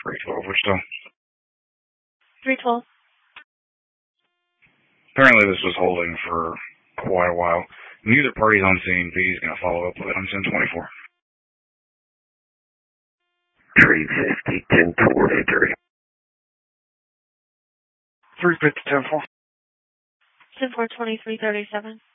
312, Wichita. 312. Apparently this was holding for quite a while. Neither party's on scene. B is going to follow up with it on 1024. 350, 1043. 350, 10-4. 10-4, 2337.